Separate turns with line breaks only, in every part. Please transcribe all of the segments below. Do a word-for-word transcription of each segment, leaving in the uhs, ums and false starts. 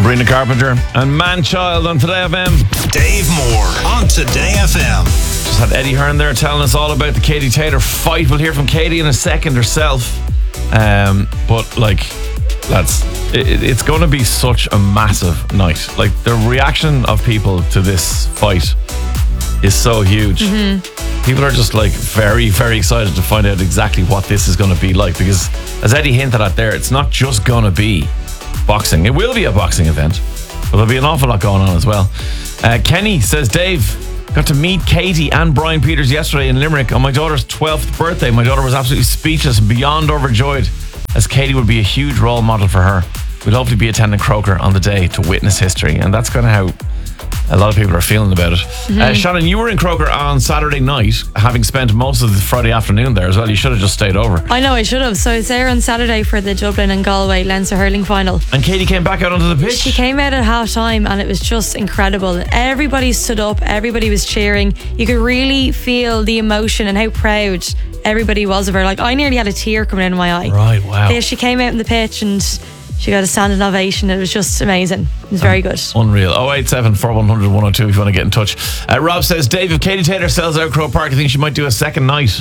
Sabrina Carpenter and Man-Child on Today F M.
Dave Moore on Today F M.
Just had Eddie Hearn there telling us all about the Katie Taylor fight. We'll hear from Katie in a second herself. Um, but like, lads, it, it's going to be such a massive night. Like, the reaction of people to this fight is so huge. Mm-hmm. People are just like very, very excited to find out exactly what this is going to be like, because as Eddie hinted at there, it's not just going to be boxing. It will be a boxing event, but there'll be an awful lot going on as well. Uh, Kenny says, Dave, got to meet Katie and Brian Peters yesterday in Limerick on my daughter's twelfth birthday. My daughter was absolutely speechless and beyond overjoyed, as Katie would be a huge role model for her. We'll hopefully be attending Croker on the day to witness history. And that's kind of how a lot of people are feeling about it. Mm-hmm. Uh, Shannon, you were in Croker on Saturday night, having spent most of the Friday afternoon there as well. You should have just stayed over.
I know, I should have. So I was there on Saturday for the Dublin and Galway Leinster hurling final.
And Katie came back out onto the pitch.
She came out at half time and it was just incredible. Everybody stood up, everybody was cheering. You could really feel the emotion and how proud everybody was of her. Like, I nearly had a tear coming out of my eye.
Right, wow.
Yeah, she came out in the pitch and she got a standing ovation. It was just amazing. It was very good.
Unreal. oh eight seven, four one zero zero, one oh two if you want to get in touch. Uh, Rob says, Dave, if Katie Taylor sells out Croke Park, I think she might do a second night.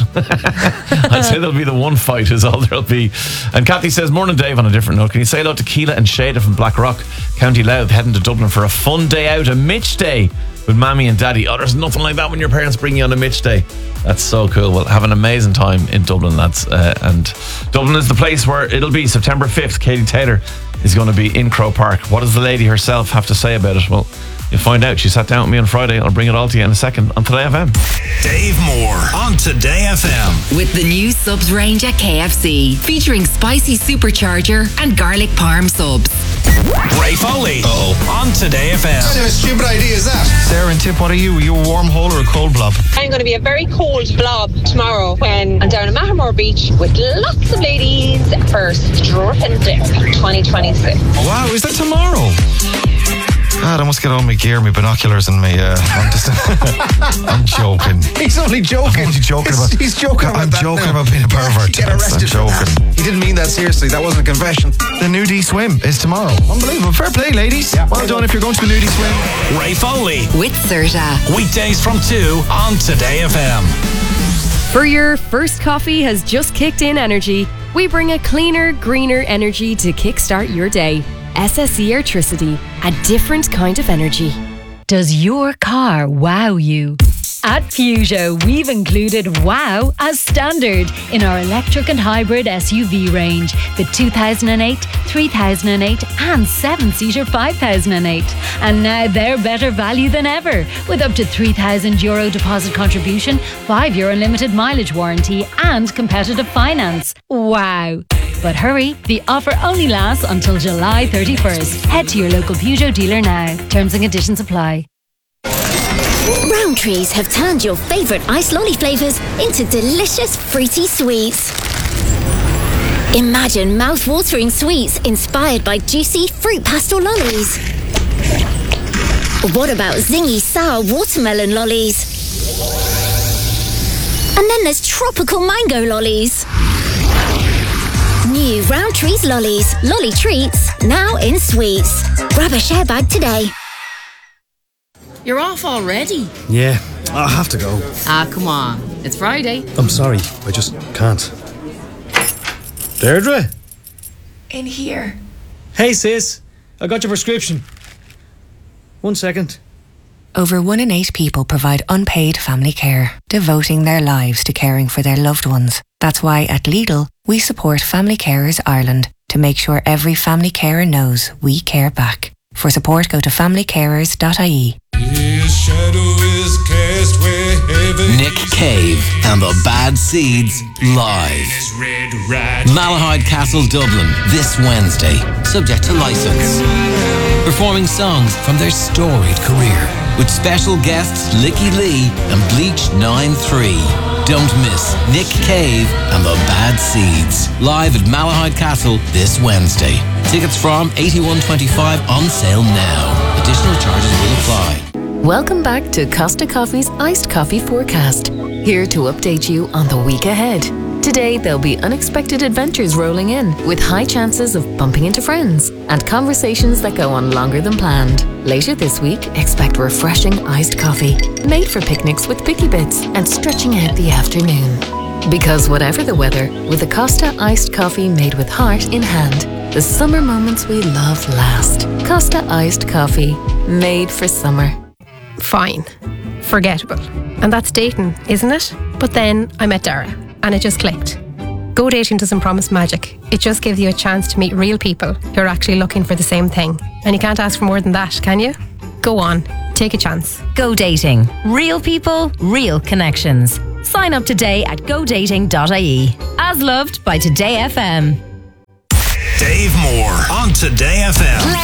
I'd say there'll be the one fight is all there'll be. And Kathy says, morning Dave, on a different note, can you say hello to Keela and Shada from Blackrock, County Louth, heading to Dublin for a fun day out, a Mitch day with Mammy and Daddy. Oh, there's nothing like that when your parents bring you on a Mitch day. That's so cool. Well, have an amazing time in Dublin, lads. Uh, and Dublin is the place where it'll be September fifth. Katie Taylor is going to be in Croke Park. What does the lady herself have to say about it? Well, you'll find out. She sat down with me on Friday. I'll bring it all to you in a second on Today F M.
Dave Moore on Today F M.
With the new subs range at K F C, featuring spicy supercharger and garlic parm subs.
Ray Foley Uh-oh. on Today F M.
What kind of a stupid idea is that?
Sarah and Tip, what are you? Are you a warm hole or a cold blob?
I'm going to be a very cold blob tomorrow when I'm down at Mahamore Beach with lots of ladies for Strip and Dip twenty twenty-six.
Wow, is that tomorrow? God, I must get all my gear, my binoculars and my, uh, I'm just, I'm joking.
He's only joking.
I'm only joking
he's,
about,
he's joking about
I'm
that
joking
now.
about being a pervert.
Get arrested
I'm joking.
He didn't mean that seriously. That wasn't a confession.
The nudie swim is tomorrow. Unbelievable. Fair play, ladies.
Yeah,
well done if you're going to the nudie swim.
Ray Foley.
With Serta.
Weekdays from two on Today F M.
For your first coffee has just kicked in energy, we bring a cleaner, greener energy to kickstart your day. S S E Airtricity, a different kind of energy.
Does your car wow you? At Peugeot, we've included wow as standard in our electric and hybrid S U V range. The two thousand eight, three thousand eight and seven-seater five thousand eight. And now they're better value than ever, with up to three thousand euro deposit contribution, five year unlimited mileage warranty and competitive finance. Wow. But hurry, the offer only lasts until July thirty-first. Head to your local Peugeot dealer now. Terms and conditions apply.
Rowntrees have turned your favourite ice lolly flavours into delicious fruity sweets. Imagine mouth-watering sweets inspired by juicy fruit pastel lollies. What about zingy sour watermelon lollies? And then there's tropical mango lollies. New Rowntrees lollies, lolly treats, now in sweets. Grab a share bag today.
You're off already?
Yeah, I have to go.
Ah, come on. It's Friday.
I'm sorry, I just can't. Deirdre?
In here.
Hey sis, I got your prescription. One second.
Over one in eight people provide unpaid family care, devoting their lives to caring for their loved ones. That's why at Lidl, we support Family Carers Ireland to make sure every family carer knows we care back. For support, go to family carers dot I E.
His shadow is cast wherever.
Nick Cave and the Bad Seeds live. Malahide Castle, Dublin, this Wednesday, subject to licence. Performing songs from their storied career with special guests Licky Lee and Bleach nine three. Don't miss Nick Cave and the Bad Seeds live at Malahide Castle this Wednesday. Tickets from eighty-one twenty-five on sale now. Additional charges will apply.
Welcome back to Costa Coffee's Iced Coffee Forecast. Here to update you on the week ahead.
Today, there'll be unexpected adventures rolling in, with high chances of bumping into friends and conversations that go on longer than planned. Later this week, expect refreshing iced coffee, made for picnics with Picky Bits and stretching out the afternoon. Because whatever the weather, with a Costa iced coffee made with heart in hand, the summer moments we love last. Costa iced coffee, made for summer.
Fine. Forgettable. And that's dating, isn't it? But then I met Dara, and it just clicked. Go dating doesn't promise magic. It just gives you a chance to meet real people who are actually looking for the same thing. And you can't ask for more than that, can you? Go on, take a chance.
Go dating. Real people, real connections. Sign up today at go dating dot I E. As loved by Today F M.
Dave Moore on Today F M.